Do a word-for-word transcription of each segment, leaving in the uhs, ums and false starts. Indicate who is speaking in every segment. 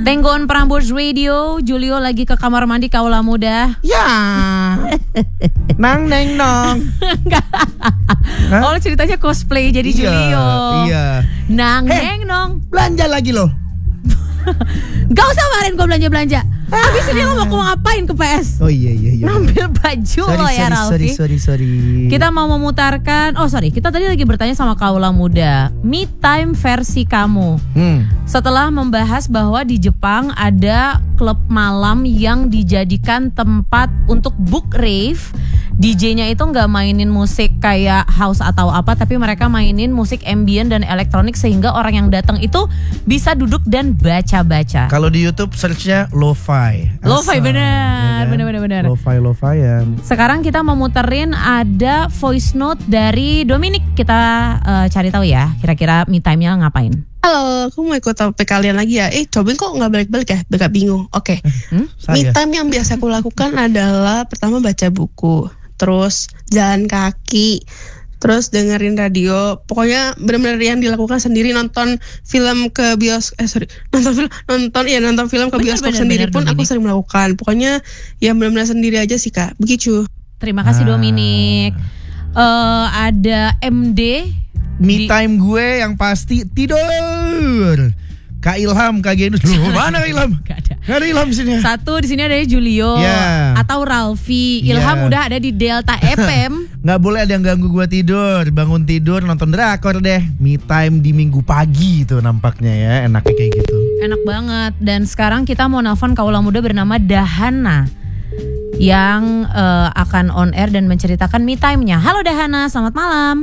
Speaker 1: Tenggo on Prambors Radio, Julio lagi ke kamar mandi kaula muda.
Speaker 2: Ya. Nang neng nong.
Speaker 1: Oh, ceritanya cosplay jadi
Speaker 2: Iya,
Speaker 1: Julio.
Speaker 2: Iya.
Speaker 1: Nang
Speaker 2: Hey,
Speaker 1: neng nong.
Speaker 2: Belanja lagi loh.
Speaker 1: Gak usah kemarin gue belanja-belanja. Habis ini lo mau ke ngapain ke P S?
Speaker 2: Oh iya iya iya.
Speaker 1: Ngambil baju
Speaker 2: sorry,
Speaker 1: lo ya
Speaker 2: sorry,
Speaker 1: Ralfi.
Speaker 2: sorry sorry sorry.
Speaker 1: Kita mau memutarkan. Oh sorry, kita tadi lagi bertanya sama kaula muda. Me time versi kamu.
Speaker 2: Hmm.
Speaker 1: Setelah membahas bahwa di Jepang ada klub malam yang dijadikan tempat untuk book rave. D J-nya itu nggak mainin musik kayak house atau apa, tapi mereka mainin musik ambient dan elektronik sehingga orang yang datang itu bisa duduk dan baca-baca.
Speaker 2: Kalau di YouTube searchnya lo-fi.
Speaker 1: Lo-fi
Speaker 2: Asal,
Speaker 1: benar,
Speaker 2: ya kan?
Speaker 1: benar benar benar.
Speaker 2: Lo-fi lo-fian.
Speaker 1: Sekarang kita mau muterin ada voice note dari Dominic. Kita uh, cari tahu ya, kira-kira me time-nya ngapain.
Speaker 3: Halo, aku mau ikut topik kalian lagi ya. Eh, cobain kok nggak balik-balik ya? Agak bingung. Oke,
Speaker 1: Hmm?
Speaker 3: me
Speaker 2: Saya.
Speaker 3: time yang biasa aku lakukan adalah pertama baca buku, terus jalan kaki, terus dengerin radio. Pokoknya benar-benar yang dilakukan sendiri. Nonton film ke bios, eh sorry, nonton film, nonton ya nonton film ke
Speaker 1: Bener,
Speaker 3: bioskop
Speaker 1: bener,
Speaker 3: sendiri
Speaker 1: bener,
Speaker 3: pun aku
Speaker 1: Dominic.
Speaker 3: sering melakukan. Pokoknya ya benar-benar sendiri aja sih kak. Begitu.
Speaker 1: Terima kasih
Speaker 2: Ah.
Speaker 1: Dominic. Eh, ada M D.
Speaker 2: Me
Speaker 1: Di-
Speaker 2: time gue yang pasti tidur. Kak Ilham, Kak Genus. Loh, mana Kak Ilham?
Speaker 1: Gak ada.
Speaker 2: Gak ada Ilham di sini.
Speaker 1: Satu di sini ada Julio
Speaker 2: Ya.
Speaker 1: atau Ralfi. Ilham
Speaker 2: Ya.
Speaker 1: udah ada di Delta F M.
Speaker 2: Nggak boleh ada yang ganggu gue tidur. Bangun tidur nonton drakor deh. Me time di minggu pagi tuh nampaknya ya. Enaknya kayak gitu.
Speaker 1: Enak banget. Dan sekarang kita mau nelfon kaula muda bernama Dahana yang eh, akan on air dan menceritakan me time-nya. Halo Dahana, selamat malam.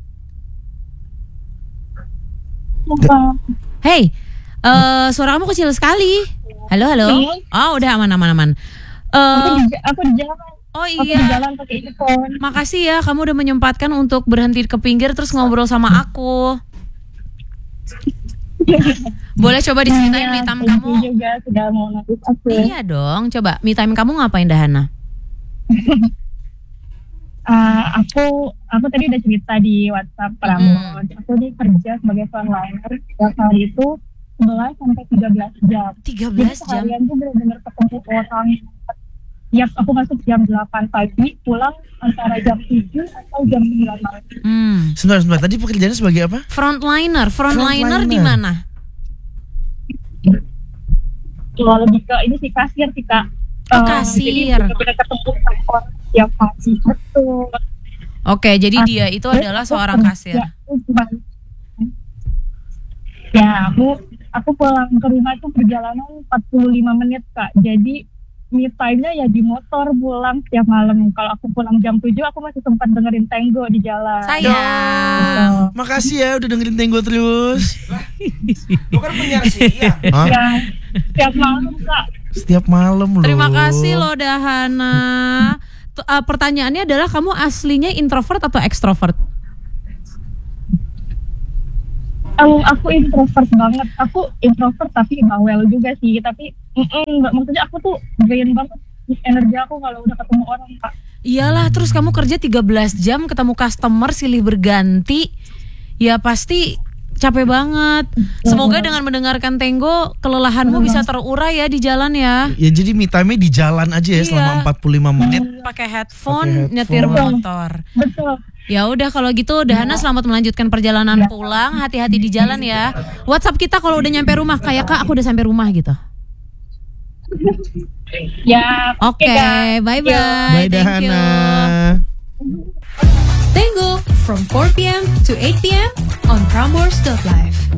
Speaker 1: Hey, eh, suara kamu kecil sekali. Halo, halo. Oh, udah aman, aman, aman. Eh,
Speaker 4: Aku di jalan,
Speaker 1: oh
Speaker 4: aku di
Speaker 1: iya,
Speaker 4: jalan pakai earphone.
Speaker 1: makasih ya kamu udah menyempatkan untuk berhenti ke pinggir terus ngobrol sama aku. Boleh coba diceritain me time
Speaker 4: Thank
Speaker 1: kamu?
Speaker 4: you juga sudah mau notice aku.
Speaker 1: Iya dong, coba me time kamu ngapain Dahana?
Speaker 4: Ah, aku aku tadi udah cerita di WhatsApp Prambors. Aku nih kerja sebagai frontliner. Setiap hari itu sebelas sampai tiga belas jam.
Speaker 1: tiga
Speaker 4: Jadi
Speaker 1: belas jam.
Speaker 4: seharian tuh benar-benar ketemu orang. Ya, aku masuk jam delapan pagi, pulang antara jam tujuh atau jam sembilan malam.
Speaker 1: Hmm.
Speaker 2: Sebentar, sebentar. Tadi pekerjaannya sebagai apa?
Speaker 1: Frontliner, frontliner
Speaker 2: Frontliner.
Speaker 1: di mana?
Speaker 4: Kalau lebih ke ini sih kasir sih Kak.
Speaker 1: Oh,
Speaker 4: Eh,
Speaker 1: kasir.
Speaker 4: Jadi benar-benar ketemu sama orang setiap hari. Betul.
Speaker 1: Oke, jadi dia itu adalah seorang kasir.
Speaker 4: Ya, aku aku pulang ke rumah itu perjalanan empat puluh lima menit Kak. Jadi me time-nya ya di motor pulang setiap malam. Kalau aku pulang jam tujuh aku masih sempat dengerin Tenggo di jalan.
Speaker 1: Sayang.
Speaker 2: Makasih ya udah dengerin Tenggo terus.
Speaker 5: Lu kan penyiar sih ya.
Speaker 2: Hah?
Speaker 4: Ya, setiap malam Kak.
Speaker 2: Setiap malam loh.
Speaker 1: Terima kasih loh Dahana. T- uh, pertanyaannya adalah kamu aslinya introvert atau ekstrovert?
Speaker 4: Um, aku introvert banget. Aku introvert tapi bawel juga sih. Tapi mm-mm, nggak- maksudnya aku tuh drain banget energi aku kalau udah ketemu orang Kak.
Speaker 1: Iyalah, terus kamu kerja tiga belas jam ketemu customer silih berganti. Ya pasti capek banget. Semoga dengan mendengarkan Tenggo kelelahanmu bisa terurai ya di jalan ya.
Speaker 2: Ya jadi me time-nya di jalan aja ya
Speaker 1: Iya.
Speaker 2: selama empat puluh lima menit.
Speaker 1: Pakai headphone,
Speaker 2: Pakai
Speaker 1: nyetir
Speaker 2: headphone.
Speaker 1: motor.
Speaker 4: Betul.
Speaker 1: Ya udah kalau gitu Dahana selamat melanjutkan perjalanan pulang, hati-hati di jalan ya. WhatsApp kita kalau udah nyampe rumah, kayak Kak aku udah sampai rumah gitu.
Speaker 4: Ya.
Speaker 1: Oke,
Speaker 4: Kak.
Speaker 1: bye bye.
Speaker 2: Bye
Speaker 1: Thank you.
Speaker 2: Dahana.
Speaker 6: Tango from four p.m. to eight p.m. on Prambors dot live.